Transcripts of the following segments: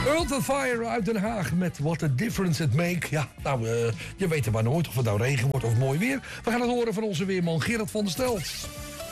Earth and Fire uit Den Haag met What a Difference It Make. Ja, nou, je weet er maar nooit of het nou regen wordt of mooi weer. We gaan het horen van onze weerman Gerard van der Stelt.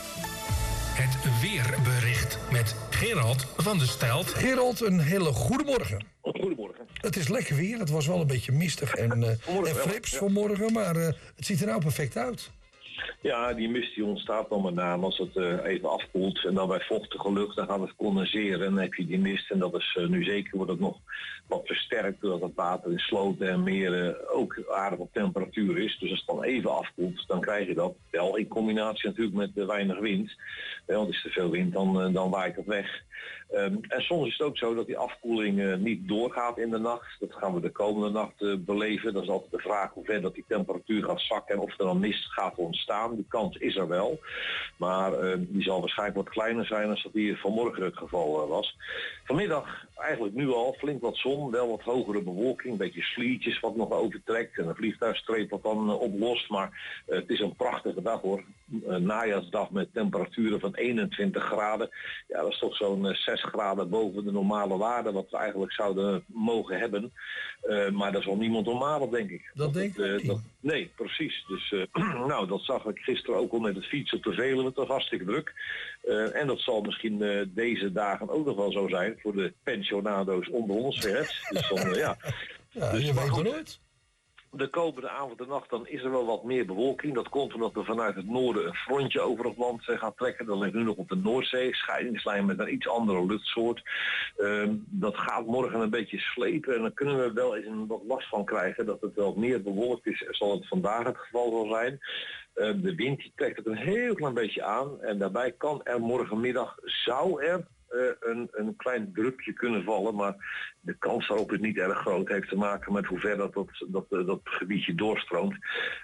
Het weerbericht met Gerard van der Stelt. Gerard, een hele goede morgen. Goedemorgen. Het is lekker weer. Het was wel een beetje mistig en frips vanmorgen, maar het ziet er nou perfect uit. Ja, die mist die ontstaat dan met name als het even afkoelt. En dan bij vochtige lucht, dan gaat het condenseren en dan heb je die mist. En dat is nu zeker, wordt het nog wat versterkt doordat het water in sloten en meren ook aardig op temperatuur is. Dus als het dan even afkoelt, dan krijg je dat. Wel in combinatie natuurlijk met weinig wind. Want is te veel wind, dan waait het weg. En soms is het ook zo dat die afkoeling niet doorgaat in de nacht. Dat gaan we de komende nacht beleven. Dat is altijd de vraag hoe ver dat die temperatuur gaat zakken en of er dan mist gaat ontstaan. Die kans is er wel. Maar die zal waarschijnlijk wat kleiner zijn dan dat hier vanmorgen het geval was. Vanmiddag eigenlijk nu al flink wat zon, wel wat hogere bewolking, een beetje sliertjes wat nog overtrekt en een vliegtuigstreep wat dan oplost. Maar het is een prachtige dag hoor. Een najaarsdag met temperaturen van 21 graden. Ja, dat is toch zo'n 6 graden boven de normale waarde wat we eigenlijk zouden mogen hebben. Maar daar zal niemand om malen, denk ik. Dat denk ik niet. Nee, precies. Dus nou, dat zag ik gisteren ook al met het fietsen op de Veluwe. Het was hartstikke druk. En dat zal misschien deze dagen ook nog wel zo zijn voor de pensionado's onder ons. Dus dan, ja, dus, je weet het nooit. De komende avond en nacht dan is er wel wat meer bewolking. Dat komt omdat er vanuit het noorden een frontje over het land gaat trekken. Dat ligt nu nog op de Noordzee. Scheidingslijn met een iets andere luchtsoort. Dat gaat morgen een beetje slepen. En dan kunnen we wel eens een wat last van krijgen. Dat het wel meer bewolkt is. Zal het vandaag het geval zal zijn. De wind die trekt het een heel klein beetje aan. En daarbij kan er morgenmiddag, zou er een klein drupje kunnen vallen, maar de kans daarop is niet erg groot. Het heeft te maken met hoe ver dat gebiedje doorstroomt.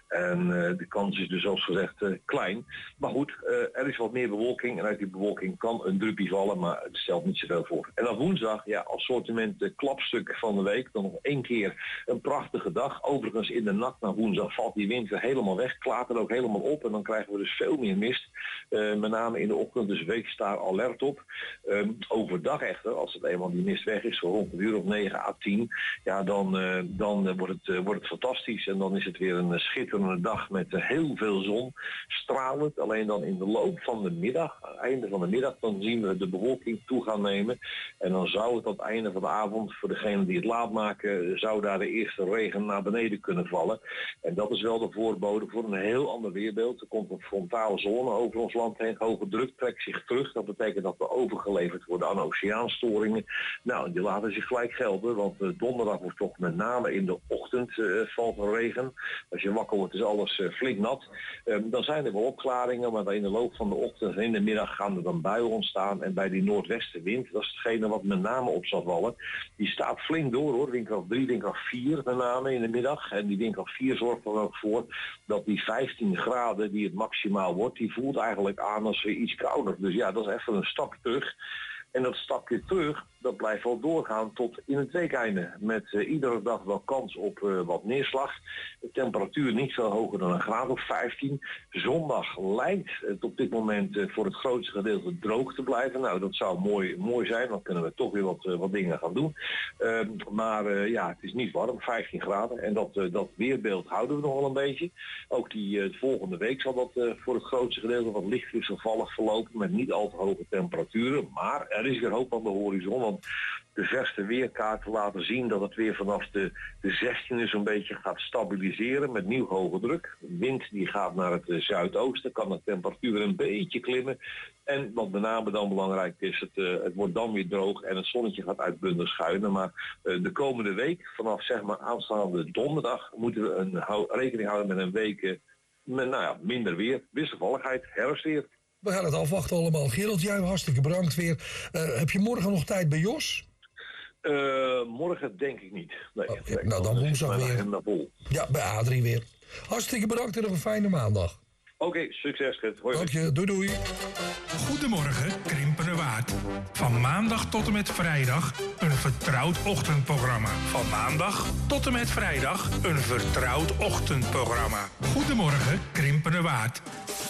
En de kans is dus zoals gezegd klein. Maar goed, er is wat meer bewolking en uit die bewolking kan een drupje vallen, maar het stelt niet zoveel voor. En dan woensdag, ja, als sortiment klapstuk van de week, dan nog 1 keer een prachtige dag. Overigens in de nacht naar woensdag valt die wind weer helemaal weg, klaart er ook helemaal op en dan krijgen we dus veel meer mist. Met name in de ochtend, dus week daar alert op. Overdag echter, als het eenmaal die mist weg is, zo rond een uur of 9 à 10, ja, dan wordt het fantastisch. En dan is het weer een schitterende dag met heel veel zon, stralend. Alleen dan in de loop van de middag, aan het einde van de middag, dan zien we de bewolking toe gaan nemen. En dan zou het aan het einde van de avond, voor degenen die het laat maken, zou daar de eerste regen naar beneden kunnen vallen. En dat is wel de voorbode voor een heel ander weerbeeld. Er komt een frontale zone over ons land heen. Hoge druk trekt zich terug. Dat betekent dat we overgeleverd worden aan oceaanstoringen. Nou, die laten zich gelijk gelden, want donderdag wordt toch met name in de ochtend valt er regen. Als je wakker wordt is alles flink nat. Dan zijn er wel opklaringen, maar in de loop van de ochtend en in de middag gaan er dan buien ontstaan. En bij die noordwestenwind, dat is hetgene wat met name op zal vallen, die staat flink door hoor. Windkracht 3, windkracht 4 met name in de middag. En die windkracht 4 zorgt er ook voor dat die 15 graden die het maximaal wordt, die voelt eigenlijk aan als iets kouder. Dus ja, dat is even een stapje terug. En dat stapje terug, dat blijft wel doorgaan tot in het weekeinde. Met iedere dag wel kans op wat neerslag. De temperatuur niet veel hoger dan een graad of 15. Zondag lijkt het op dit moment voor het grootste gedeelte droog te blijven. Nou, dat zou mooi zijn. Dan kunnen we toch weer wat dingen gaan doen. Maar ja, het is niet warm, 15 graden. En dat weerbeeld houden we nog wel een beetje. Ook die volgende week zal dat voor het grootste gedeelte wat licht wisselvallig verlopen. Met niet al te hoge temperaturen. Maar er is weer hoop aan de horizon. Want de verste weerkaarten laten zien dat het weer vanaf de 16e zo'n beetje gaat stabiliseren met nieuw hoge druk. De wind die gaat naar het zuidoosten, kan de temperatuur een beetje klimmen. En wat met name dan belangrijk is, het wordt dan weer droog en het zonnetje gaat uitbundig schuinen. Maar de komende week, vanaf zeg maar aanstaande donderdag, moeten we rekening houden met een week met minder weer, wisselvalligheid, herfstweer. We gaan het afwachten allemaal. Gerald, jij hartstikke bedankt weer. Heb je morgen nog tijd bij Jos? Morgen denk ik niet. Nee, okay, nou, dan woensdag weer. Ja, bij Adrie weer. Hartstikke bedankt en nog een fijne maandag. Oké, succes. Hoi. Dank je, doei. Goedemorgen, Krimpenerwaard. Van maandag tot en met vrijdag een vertrouwd ochtendprogramma. Van maandag tot en met vrijdag een vertrouwd ochtendprogramma. Goedemorgen, Krimpenerwaard.